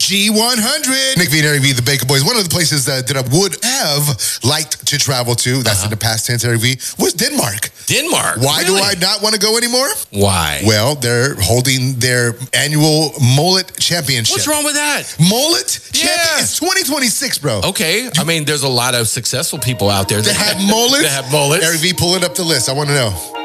G100. Nick V and Eric V, the Baker Boys. One of the places that I would have liked to travel to, that's in the past tense, Eric V, was Denmark. Denmark? Why really? do I not want to go anymore? Why? Well, they're holding their annual mullet championship. What's wrong with that? Mullet champion? It's 2026, bro. Okay. I mean, there's a lot of successful people out there that have mullets. That have mullets. Eric V, pull it up the list. I want to know.